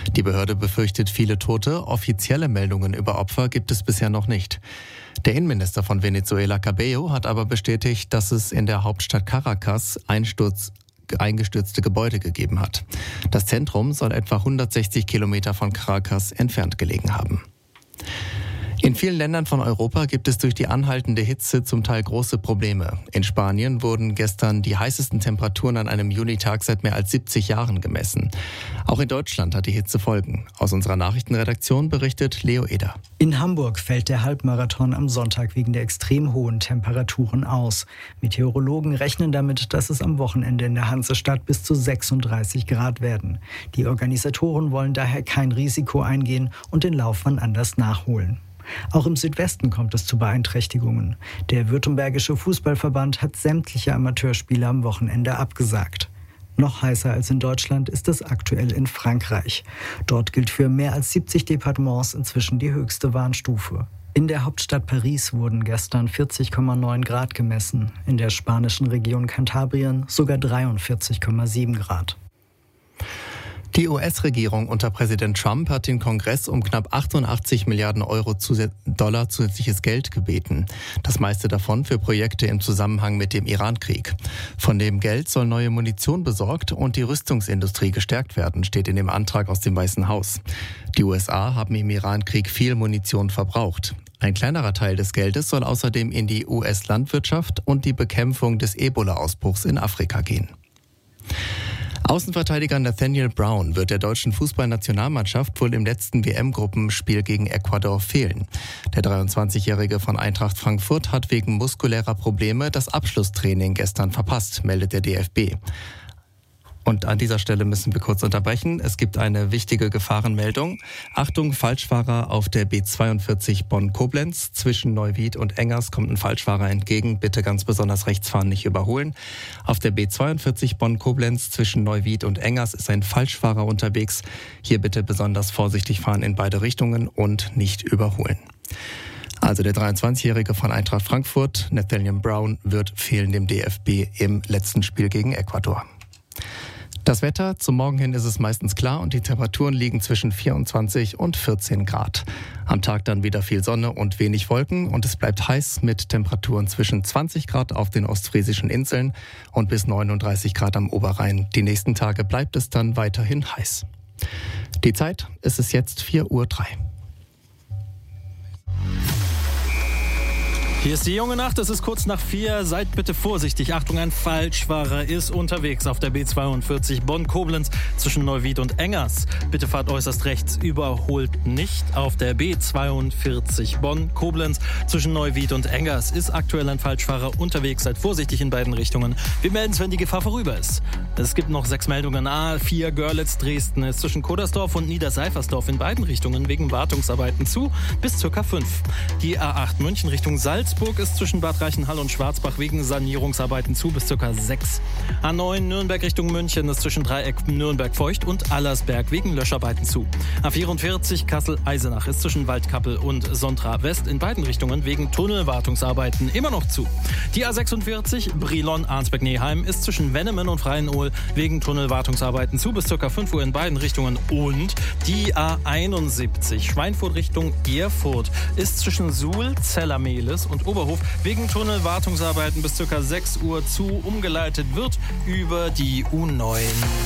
Die Behörde befürchtet viele Tote. Offizielle Meldungen über Opfer gibt es bisher noch nicht. Der Innenminister von Venezuela, Cabello, hat aber bestätigt, dass es in der Hauptstadt Caracas eingestürzte Gebäude gegeben hat. Das Zentrum soll etwa 160 Kilometer von Caracas entfernt gelegen haben. In vielen Ländern von Europa gibt es durch die anhaltende Hitze zum Teil große Probleme. In Spanien wurden gestern die heißesten Temperaturen an einem Junitag seit mehr als 70 Jahren gemessen. Auch in Deutschland hat die Hitze Folgen. Aus unserer Nachrichtenredaktion berichtet Leo Eder. In Hamburg fällt der Halbmarathon am Sonntag wegen der extrem hohen Temperaturen aus. Meteorologen rechnen damit, dass es am Wochenende in der Hansestadt bis zu 36 Grad werden. Die Organisatoren wollen daher kein Risiko eingehen und den Lauf wann anders nachholen. Auch im Südwesten kommt es zu Beeinträchtigungen. Der Württembergische Fußballverband hat sämtliche Amateurspiele am Wochenende abgesagt. Noch heißer als in Deutschland ist es aktuell in Frankreich. Dort gilt für mehr als 70 Departements inzwischen die höchste Warnstufe. In der Hauptstadt Paris wurden gestern 40,9 Grad gemessen, in der spanischen Region Kantabrien sogar 43,7 Grad. Die US-Regierung unter Präsident Trump hat den Kongress um knapp 88 Milliarden Dollar zusätzliches Geld gebeten. Das meiste davon für Projekte im Zusammenhang mit dem Iran-Krieg. Von dem Geld soll neue Munition besorgt und die Rüstungsindustrie gestärkt werden, steht in dem Antrag aus dem Weißen Haus. Die USA haben im Iran-Krieg viel Munition verbraucht. Ein kleinerer Teil des Geldes soll außerdem in die US-Landwirtschaft und die Bekämpfung des Ebola-Ausbruchs in Afrika gehen. Außenverteidiger Nathaniel Brown wird der deutschen Fußballnationalmannschaft wohl im letzten WM-Gruppenspiel gegen Ecuador fehlen. Der 23-Jährige von Eintracht Frankfurt hat wegen muskulärer Probleme das Abschlusstraining gestern verpasst, meldet der DFB. Und an dieser Stelle müssen wir kurz unterbrechen. Es gibt eine wichtige Gefahrenmeldung. Achtung, Falschfahrer auf der B42 Bonn-Koblenz. Zwischen Neuwied und Engers kommt ein Falschfahrer entgegen. Bitte ganz besonders rechts fahren, nicht überholen. Auf der B42 Bonn-Koblenz zwischen Neuwied und Engers ist ein Falschfahrer unterwegs. Hier bitte besonders vorsichtig fahren in beide Richtungen und nicht überholen. Also der 23-Jährige von Eintracht Frankfurt, Nathaniel Brown, wird fehlen dem DFB im letzten Spiel gegen Ecuador. Das Wetter, zum Morgen hin ist es meistens klar und die Temperaturen liegen zwischen 24 und 14 Grad. Am Tag dann wieder viel Sonne und wenig Wolken und es bleibt heiß mit Temperaturen zwischen 20 Grad auf den ostfriesischen Inseln und bis 39 Grad am Oberrhein. Die nächsten Tage bleibt es dann weiterhin heiß. Die Zeit ist es jetzt 4:03 Uhr. Hier ist die junge Nacht, es ist kurz nach 4. Seid bitte vorsichtig. Achtung, ein Falschfahrer ist unterwegs auf der B42 Bonn-Koblenz zwischen Neuwied und Engers. Bitte fahrt äußerst rechts, überholt nicht. Auf der B42 Bonn-Koblenz zwischen Neuwied und Engers ist aktuell ein Falschfahrer unterwegs. Seid vorsichtig in beiden Richtungen. Wir melden es, wenn die Gefahr vorüber ist. Es gibt noch 6 Meldungen. A4 Görlitz-Dresden ist zwischen Kodersdorf und Niederseifersdorf in beiden Richtungen wegen Wartungsarbeiten zu bis ca. 5. Die A8 München Richtung Salzburg ist zwischen Bad Reichenhall und Schwarzbach wegen Sanierungsarbeiten zu bis ca. 6. A9 Nürnberg Richtung München ist zwischen Dreieck Nürnberg-Feucht und Allersberg wegen Löscharbeiten zu. A44 Kassel-Eisenach ist zwischen Waldkappel und Sontra-West in beiden Richtungen wegen Tunnelwartungsarbeiten immer noch zu. Die A46 Brilon-Arnsberg-Neheim ist zwischen Wennemen und Freienohl wegen Tunnelwartungsarbeiten zu bis ca. 5 Uhr in beiden Richtungen. Und die A71 Schweinfurt Richtung Erfurt ist zwischen Suhl, Zellermehlis und Oberhof wegen Tunnelwartungsarbeiten bis ca. 6 Uhr zu. Umgeleitet wird über die U9.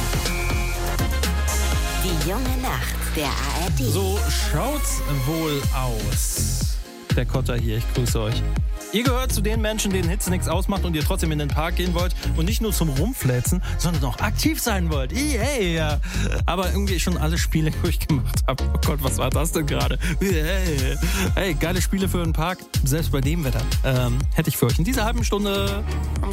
Die junge Nacht der ARD. So schaut's wohl aus. Der Kotter hier, ich grüße euch. Ihr gehört zu den Menschen, denen Hitze nichts ausmacht und ihr trotzdem in den Park gehen wollt und nicht nur zum Rumflätzen, sondern auch aktiv sein wollt. Yeah. Aber irgendwie schon alle Spiele durchgemacht habe. Oh Gott, was war das denn gerade? Hey, geile Spiele für den Park, selbst bei dem Wetter. Hätte ich für euch in dieser halben Stunde.